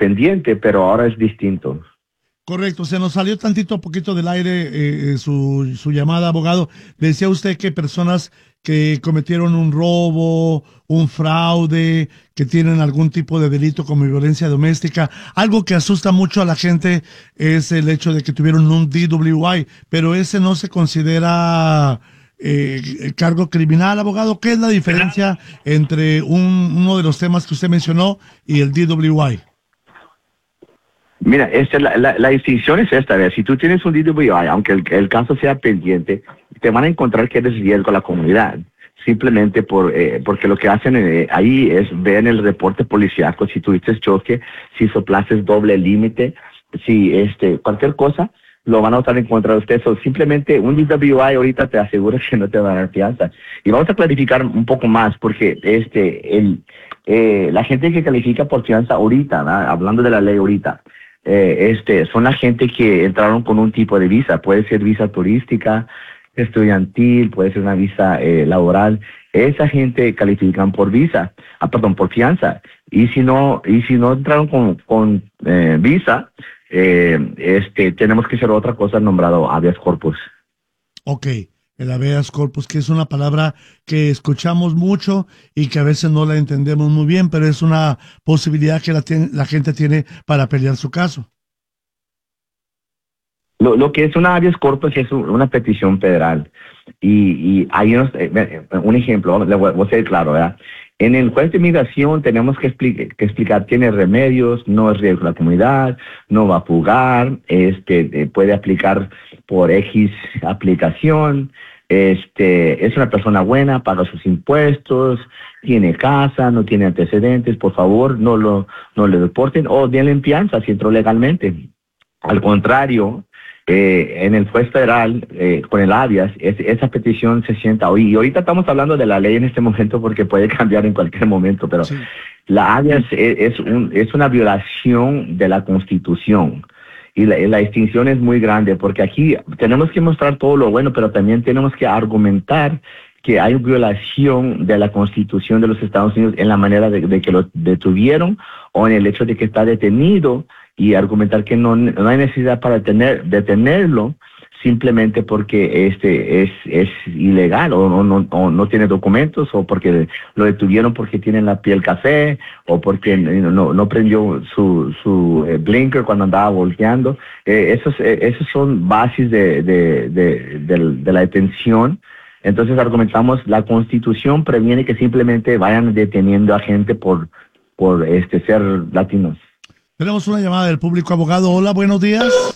pendiente, pero ahora es distinto. Correcto, se nos salió tantito a poquito del aire su llamada, abogado. Decía usted que personas que cometieron un robo, un fraude, que tienen algún tipo de delito como violencia doméstica, algo que asusta mucho a la gente es el hecho de que tuvieron un DWI, pero ese no se considera cargo criminal, abogado. ¿Qué es la diferencia entre uno de los temas que usted mencionó y el DWI? Mira, la distinción es esta, ¿ves? Si tú tienes un DWI, aunque el caso sea pendiente, te van a encontrar que eres riesgo a la comunidad, simplemente porque lo que hacen ahí es ver en el reporte policíaco si tuviste choque, si soplaces doble límite, si cualquier cosa, lo van a estar en contra de usted. So, simplemente un DWI ahorita te asegura que no te va a dar fianza. Y vamos a clarificar un poco más, porque la gente que califica por fianza ahorita, ¿verdad? Hablando de la ley ahorita, son la gente que entraron con un tipo de visa, puede ser visa turística, estudiantil, puede ser una visa laboral. Esa gente califican por visa, perdón, por fianza. Y si no entraron con visa, tenemos que hacer otra cosa nombrado habeas corpus. Ok, el habeas corpus, que es una palabra que escuchamos mucho y que a veces no la entendemos muy bien, pero es una posibilidad que la gente tiene para pelear su caso. Lo que es una habeas corpus es una petición federal. Y hay un ejemplo, voy a ser claro, ¿verdad? En el juez de inmigración tenemos que explicar, tiene remedios, no es riesgo a la comunidad, no va a fugar, puede aplicar por X aplicación, es una persona buena, paga sus impuestos, tiene casa, no tiene antecedentes, por favor, no le deporten o denle fianza si entró legalmente. Al contrario, en el juez federal, con el habeas, esa petición se sienta hoy. Y ahorita estamos hablando de la ley en este momento porque puede cambiar en cualquier momento, pero sí, la habeas es una violación de la Constitución. Y la distinción es muy grande porque aquí tenemos que mostrar todo lo bueno, pero también tenemos que argumentar que hay violación de la Constitución de los Estados Unidos en la manera de que lo detuvieron o en el hecho de que está detenido, y argumentar que no hay necesidad para detenerlo simplemente porque es ilegal o no tiene documentos, o porque lo detuvieron porque tiene la piel café, o porque no prendió su blinker cuando andaba volteando. Esos son bases de la detención. Entonces argumentamos, la Constitución previene que simplemente vayan deteniendo a gente por ser latinos. Tenemos una llamada del público, abogado. Hola, buenos días.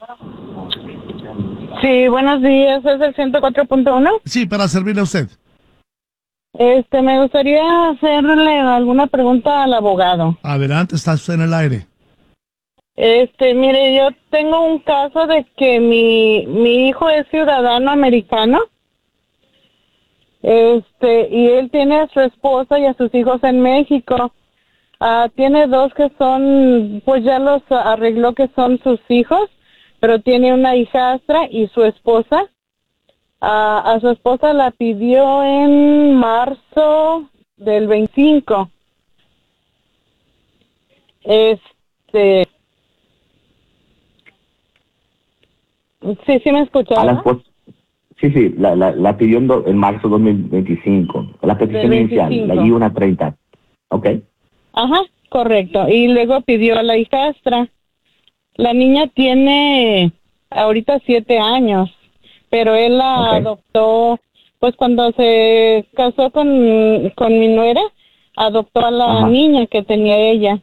Sí, buenos días, ¿es el 104.1? Sí, para servirle a usted. Me gustaría hacerle alguna pregunta al abogado. Adelante, está usted en el aire. Mire, yo tengo un caso de que mi hijo es ciudadano americano. Y él tiene a su esposa y a sus hijos en México. Tiene dos que son, pues ya los arregló que son sus hijos, pero tiene una hijastra y su esposa. A su esposa la pidió en marzo del 25. Sí me escuchaba. Sí, la pidió en marzo 2025, la petición inicial, la I-130. ¿Ok? Ajá, correcto. Y luego pidió a la hijastra. La niña tiene ahorita 7 años, pero él la adoptó, pues cuando se casó con mi nuera, adoptó a la niña que tenía ella.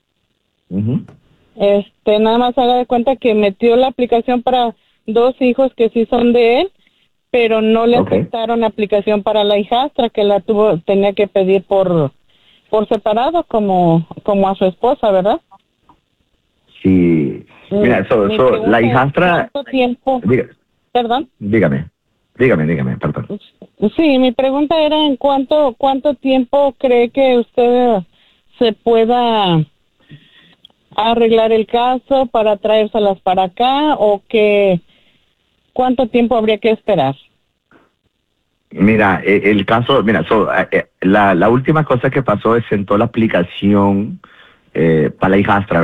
Nada más haga de cuenta que metió la aplicación para 2 hijos que sí son de él, pero no le aceptaron la aplicación para la hijastra, que tenía que pedir por separado como a su esposa, ¿verdad? Sí. Mira, la hijastra... ¿Cuánto tiempo? ¿Perdón? Dígame, perdón. Sí, mi pregunta era en cuánto tiempo cree que usted se pueda arreglar el caso para traérselas para acá, o cuánto tiempo habría que esperar. Mira, el caso, la última cosa que pasó es sentó la aplicación para la hijastra,